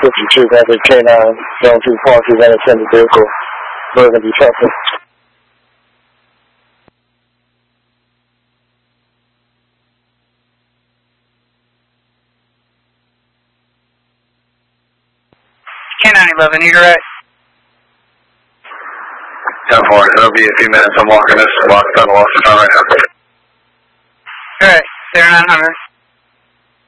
52, Rapid K9, Zone 2 Party, unattended vehicle, Burgundy Trucker. K911, you're right. 10-4, it'll be a few minutes. I'm walking this, locked on the lost time right now. Alright, 0900.